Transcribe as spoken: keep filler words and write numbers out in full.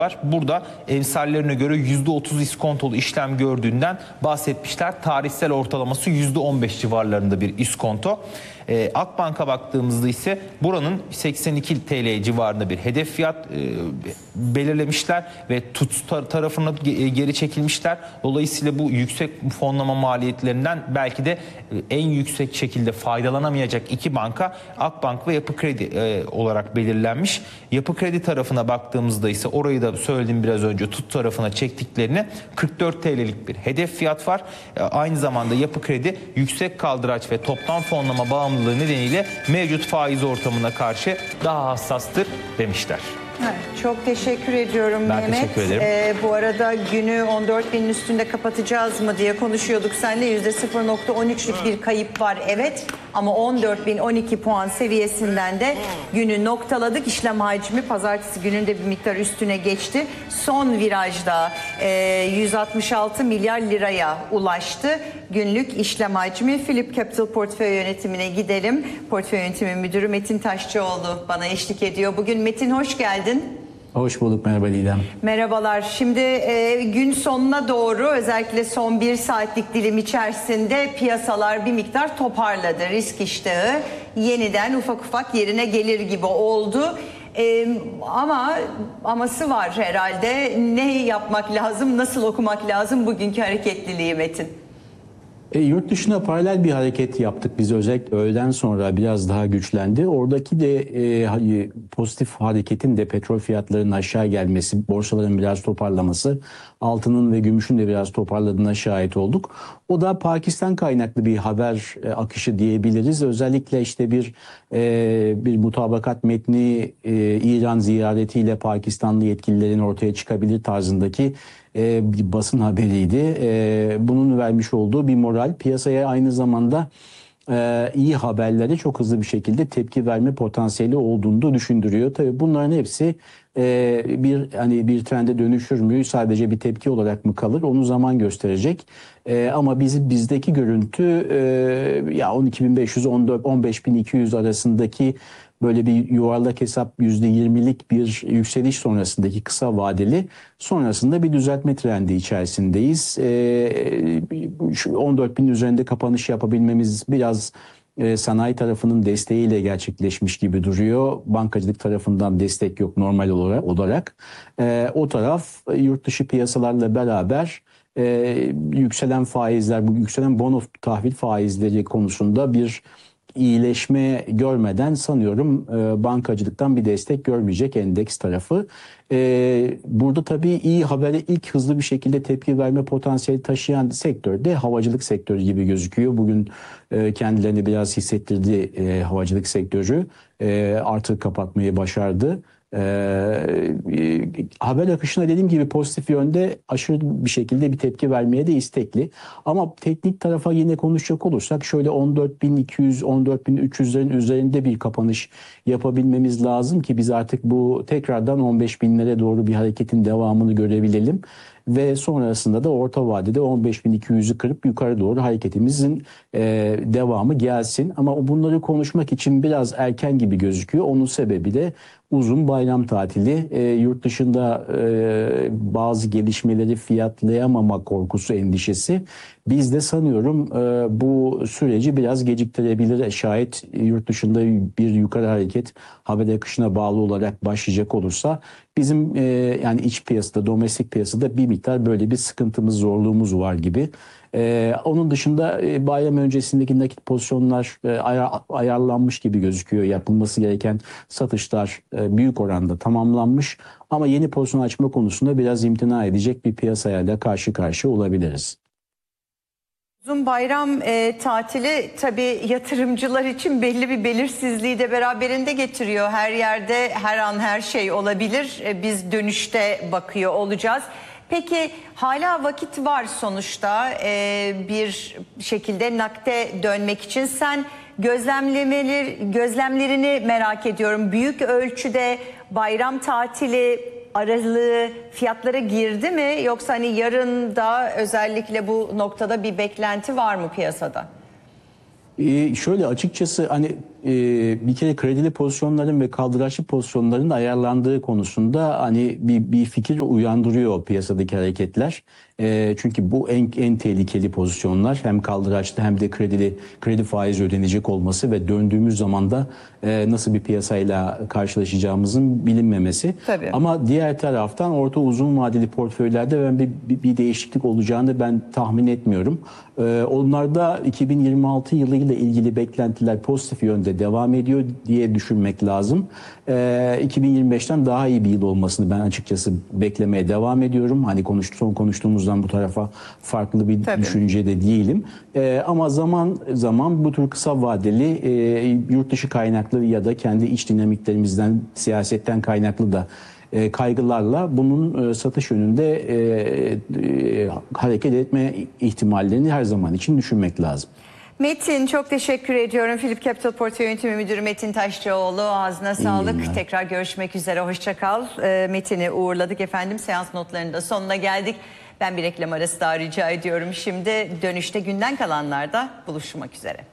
var. Burada emsallerine göre yüzde otuz iskontolu işlem gördüğünden bahsetmişler. Tarihsel ortalaması yüzde on beş civarlarında bir iskonto. Ee, Akbank'a baktığımızda ise buranın seksen iki TL civarında bir hedef fiyat e, belirlemişler ve tut tar tarafına geri çekilmişler. Dolayısıyla bu yüksek fonlama maliyetlerinden belki de en yüksek şekilde faydalanamayacak iki banka Akbank ve Yapı Kredi e, olarak belirlenmiş. Yapı Kredi tarafına baktığımızda ise orayı da söyledim biraz önce, tut tarafına çektiklerini kırk dört TL'lik bir hedef fiyat var. E, aynı zamanda Yapı Kredi yüksek kaldıraç ve toptan fonlama bağımlılığı nedeniyle mevcut faiz ortamına karşı daha hassastır demişler. Evet, çok teşekkür ediyorum ben Mehmet. Teşekkür ederim. Ee, bu arada günü on dört binin üstünde kapatacağız mı diye konuşuyorduk. Seninle yüzde sıfır nokta on üçlük bir kayıp var, evet. Ama on dört bin on iki puan seviyesinden de günü noktaladık. İşlem hacmi pazartesi gününde bir miktar üstüne geçti. Son virajda e, yüz altmış altı milyar liraya ulaştı günlük işlem hacmi. Philip Capital Portföy Yönetimine gidelim. Portföy Yönetimi Müdürü Metin Taşçıoğlu bana eşlik ediyor. Bugün Metin, hoş geldin. Hoş bulduk, merhaba Didem. Merhabalar. Şimdi e, gün sonuna doğru özellikle son bir saatlik dilim içerisinde piyasalar bir miktar toparladı. Risk iştahı yeniden ufak ufak yerine gelir gibi oldu. E, ama aması var herhalde. Ne yapmak lazım, nasıl okumak lazım bugünkü hareketliliği Metin? E, yurt dışına paralel bir hareket yaptık biz, özellikle öğleden sonra biraz daha güçlendi. Oradaki de e, pozitif hareketin de petrol fiyatlarının aşağı gelmesi, borsaların biraz toparlaması, altının ve gümüşün de biraz toparladığına şahit olduk. O da Pakistan kaynaklı bir haber e, akışı diyebiliriz. Özellikle işte bir e, bir mutabakat metni e, İran ziyaretiyle Pakistanlı yetkililerin ortaya çıkabilir tarzındaki e, bir basın haberiydi. E, bunun vermiş olduğu bir moral piyasaya aynı zamanda e, iyi haberlere çok hızlı bir şekilde tepki verme potansiyeli olduğunu da düşündürüyor. Tabii bunların hepsi e, bir hani bir trende dönüşür mü, sadece bir tepki olarak mı kalır, onu zaman gösterecek. E, ama biz bizdeki görüntü e, ya on iki bin beş yüz on beş bin iki yüz arasındaki böyle bir yuvarlak hesap yüzde yirmilik bir yükseliş sonrasındaki kısa vadeli, sonrasında bir düzeltme trendi içerisindeyiz. Ee, on dört bin üzerinde kapanış yapabilmemiz biraz e, sanayi tarafının desteğiyle gerçekleşmiş gibi duruyor. Bankacılık tarafından destek yok normal olarak. olarak. Ee, o taraf yurt dışı piyasalarla beraber e, yükselen faizler, bu yükselen bono tahvil faizleri konusunda bir iyileşme görmeden sanıyorum e, bankacılıktan bir destek görmeyecek endeks tarafı. E, burada tabii iyi habere ilk hızlı bir şekilde tepki verme potansiyeli taşıyan sektör de havacılık sektörü gibi gözüküyor. Bugün e, kendilerini biraz hissettirdi e, havacılık sektörü. E, artık kapatmayı başardı. Ee, haber akışına dediğim gibi pozitif yönde aşırı bir şekilde bir tepki vermeye de istekli. Ama teknik tarafa yine konuşacak olursak şöyle on dört bin iki yüz on dört bin üç yüzlerin üzerinde bir kapanış yapabilmemiz lazım ki biz artık bu tekrardan on beş binlere doğru bir hareketin devamını görebilelim. Ve sonrasında da orta vadede on beş bin iki yüzü kırıp yukarı doğru hareketimizin e, devamı gelsin. Ama bunları konuşmak için biraz erken gibi gözüküyor. Onun sebebi de uzun bayram tatili, e, yurt dışında e, bazı gelişmeleri fiyatlayamama korkusu, endişesi. Biz de sanıyorum e, bu süreci biraz geciktirebilir. Şayet yurt dışında bir yukarı hareket haber akışına bağlı olarak başlayacak olursa bizim e, yani iç piyasada, domestik piyasada bir miktar böyle bir sıkıntımız, zorluğumuz var gibi. Ee, onun dışında e, bayram öncesindeki nakit pozisyonlar e, ayar, ayarlanmış gibi gözüküyor. Yapılması gereken satışlar e, büyük oranda tamamlanmış. Ama yeni pozisyon açma konusunda biraz imtina edecek bir piyasaya da karşı karşıya olabiliriz. Uzun bayram e, tatili tabii yatırımcılar için belli bir belirsizliği de beraberinde getiriyor. Her yerde her an her şey olabilir. E, biz dönüşte bakıyor olacağız. Peki hala vakit var sonuçta e, bir şekilde nakde dönmek için. Sen gözlemlemeler, gözlemlerini merak ediyorum. Büyük ölçüde bayram tatili aralığı fiyatlara girdi mi? Yoksa hani yarın da özellikle bu noktada bir beklenti var mı piyasada? Ee, şöyle açıkçası hani e, bir kere kredili pozisyonların ve kaldıraçlı pozisyonların ayarlandığı konusunda hani bir, bir fikir uyandırıyor piyasadaki hareketler. E, çünkü bu en, en tehlikeli pozisyonlar, hem kaldıraçlı hem de kredili kredi faizi ödenecek olması ve döndüğümüz zaman da e, nasıl bir piyasayla karşılaşacağımızın bilinmemesi. Tabii. Ama diğer taraftan orta uzun vadeli portföylerde ben bir, bir, bir değişiklik olacağını ben tahmin etmiyorum. Ee, onlarda iki bin yirmi altı yılıyla ilgili beklentiler pozitif yönde devam ediyor diye düşünmek lazım. Ee, iki bin yirmi beşten daha iyi bir yıl olmasını ben açıkçası beklemeye devam ediyorum. Hani konuştu, son konuştuğumuzdan bu tarafa farklı bir Tabii. düşüncede değilim. Ee, ama zaman zaman bu tür kısa vadeli e, yurt dışı kaynaklı ya da kendi iç dinamiklerimizden, siyasetten kaynaklı da E, kaygılarla bunun e, satış yönünde e, e, hareket etme ihtimallerini her zaman için düşünmek lazım. Metin, çok teşekkür ediyorum. Philip Capital Portföy Yönetimi Müdürü Metin Taşçıoğlu, ağzına sağlık. yayınlar. Tekrar görüşmek üzere, hoşça kal. E, Metin'i uğurladık efendim. Seans notlarının da sonuna geldik. Ben bir reklam arası daha rica ediyorum. Şimdi dönüşte günden kalanlarda buluşmak üzere.